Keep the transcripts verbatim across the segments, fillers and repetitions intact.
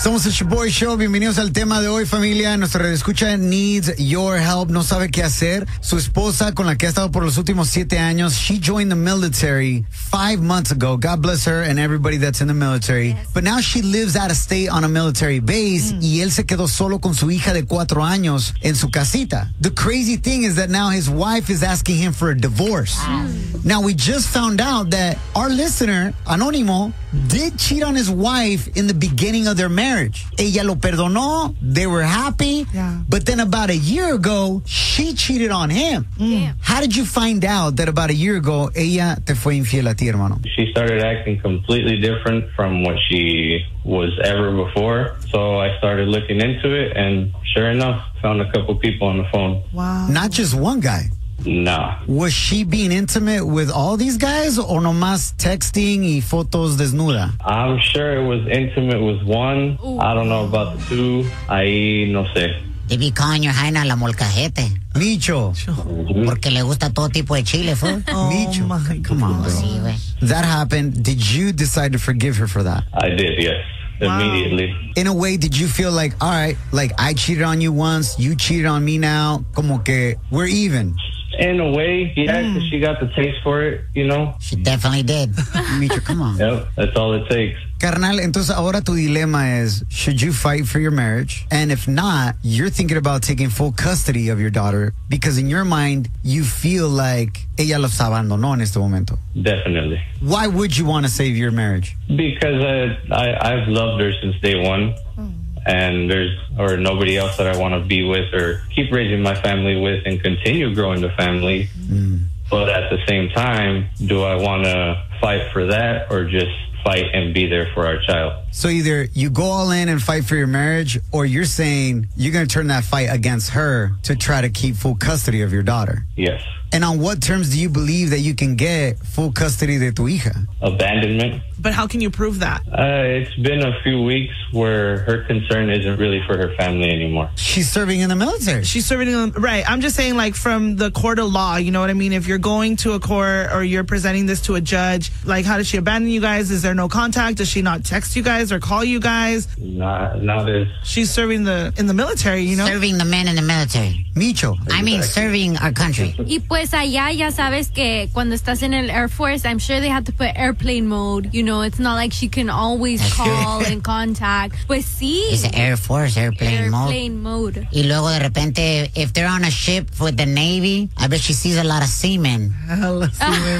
Somos el Shaboy Show. Bienvenidos al tema de hoy, familia. Nuestra redescucha needs your help. No sabe qué hacer. Su esposa, con la que ha estado por los últimos siete años, she joined the military five months ago. God bless her and everybody that's in the military. Yes. But now she lives out of state on a military base, mm. y él se quedó solo con su hija de cuatro años en su casita. The crazy thing is that now his wife is asking him for a divorce. Mm. Now, we just found out that our listener, Anónimo, did cheat on his wife in the beginning of their marriage. Ella lo perdonó. They were happy. Yeah. But then about a year ago, she cheated on him. Mm. How did you find out that about a year ago, ella te fue infiel a ti, hermano? She started acting completely different from what she was ever before. So I started looking into it, and sure enough, found a couple people on the phone. Wow. Not just one guy. Nah. Was she being intimate with all these guys, or nomás texting y fotos desnuda? I'm sure it was intimate with one. Ooh. I don't know about the two. Ahí no sé. They be calling your jaina la molcajete. Micho. Mm-hmm. Porque le gusta todo tipo de chile, fool. Oh, Micho. My Come on, bro. Sí, that happened. Did you decide to forgive her for that? I did, yes. Wow. Immediately. In a way, did you feel like, all right, like I cheated on you once, you cheated on me now, como que we're even? In a way, yeah, because mm. she got the taste for it, you know? She definitely did. Micho, come on. Yep, that's all it takes. Carnal, entonces ahora tu dilema is, should you fight for your marriage? And if not, you're thinking about taking full custody of your daughter because in your mind, you feel like ella los abandonó en este momento. Definitely. Why would you want to save your marriage? Because I, I, I've loved her since day one. Mm. And there's or nobody else that I want to be with or keep raising my family with and continue growing the family. Mm. But at the same time, do I want to fight for that or just fight and be there for our child? So either you go all in and fight for your marriage, or you're saying you're going to turn that fight against her to try to keep full custody of your daughter. Yes. And on what terms do you believe that you can get full custody de tu hija? Abandonment. But how can you prove that? Uh, it's been a few weeks where her concern isn't really for her family anymore. She's serving in the military. She's serving in the, right. I'm just saying, like, from the court of law, you know what I mean? If you're going to a court or you're presenting this to a judge, like, how does she abandon you guys? Is there no contact? Does she not text you guys or call you guys? Not, not as... She's serving the in the military, you know? Serving the men in the military. Micho. I mean, serving our country. Y pues allá ya sabes que cuando estás en el Air Force, I'm sure they have to put airplane mode. You know, it's not like she can always That's call true. and contact. Pues sí. It's the Air Force airplane, airplane mode. mode. Y luego de repente, if they're on a ship with the Navy, I bet she sees a lot of seamen. Hella seamen.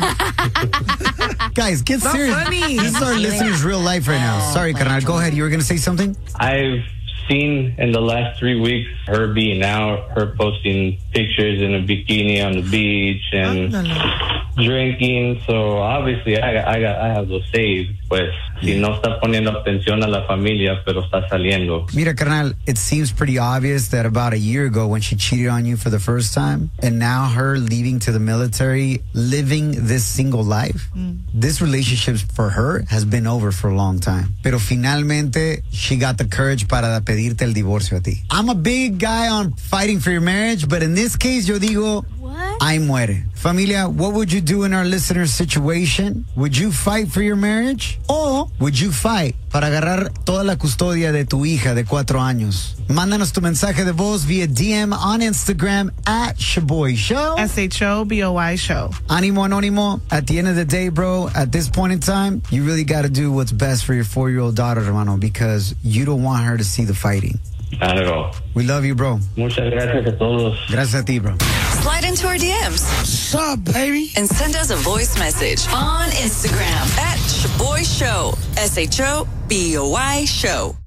Guys, get Not serious. Funny. This is our listeners' real life right now. Oh, Sorry, Carnal. Go ahead. You were going to say something? I've seen in the last three weeks her being out, her posting pictures in a bikini on the beach and oh, no, no. drinking. So obviously I got, I got, I have those saved. Pues si no está poniendo atención a la familia, pero está saliendo. Mira, carnal, it seems pretty obvious that about a year ago when she cheated on you for the first time, and now her leaving to the military, living this single life, mm. this relationship for her has been over for a long time. Pero finalmente, she got the courage para pedirte el divorcio a ti. I'm a big guy on fighting for your marriage, but in this case, yo digo, what? Ay muere. Familia, what would you do in our listener's situation? Would you fight for your marriage? O would you fight para agarrar toda la custodia de tu hija de cuatro años? Mándanos tu mensaje de voz via D M on Instagram at Shaboy Show. S H O B O Y Show. Animo Anónimo, at the end of the day, bro, at this point in time, you really got to do what's best for your four-year-old daughter, hermano, because you don't want her to see the fighting. Not at all. We love you, bro. Muchas gracias a todos. Gracias a ti, bro. Slide into our D Ms. What's up, baby? And send us a voice message on Instagram at Shaboy Show. S H O B O Y Show.